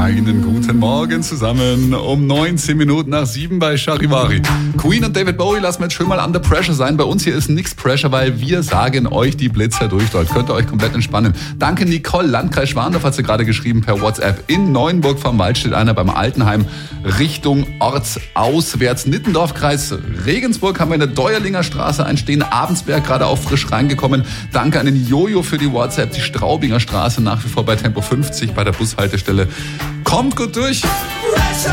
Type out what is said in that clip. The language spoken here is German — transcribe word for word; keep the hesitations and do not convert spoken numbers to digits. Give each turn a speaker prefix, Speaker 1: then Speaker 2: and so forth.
Speaker 1: Einen guten Morgen zusammen. Um neunzehn Minuten nach sieben bei Charivari. Queen und David Bowie lassen wir jetzt schön mal under pressure sein. Bei uns hier ist nix Pressure, weil wir sagen euch, die Blitzer durchläuft. Könnt ihr euch komplett entspannen. Danke Nicole, Landkreis Schwandorf hat sie gerade geschrieben per WhatsApp. In Neuenburg vom Wald steht einer beim Altenheim Richtung ortsauswärts. Nittendorf-Kreis Regensburg haben wir in der Deuerlinger Straße einstehen. Abensberg gerade auch frisch reingekommen. Danke an den Jojo für die WhatsApp. Die Straubinger Straße nach wie vor bei Tempo fünfzig bei der Bushaltestelle. Kommt gut durch.